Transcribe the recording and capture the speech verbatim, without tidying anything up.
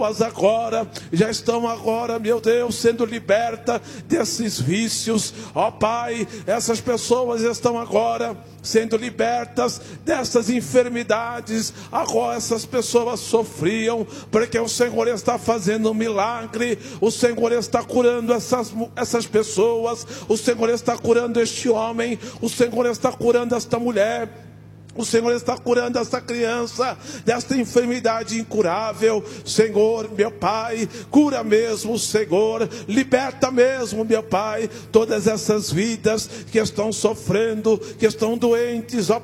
agora, já estão agora, meu Deus, sendo libertas desses vícios, ó Pai, essas pessoas estão agora sendo libertas dessas enfermidades, agora essas pessoas sofriam, porque o Senhor está fazendo um milagre, o Senhor está curando essas, essas pessoas, o Senhor está curando este homem, o Senhor está curando esta mulher, o Senhor está curando esta criança desta enfermidade incurável. Senhor, meu Pai, cura mesmo, Senhor, liberta mesmo, meu Pai, todas essas vidas que estão sofrendo, que estão doentes, ó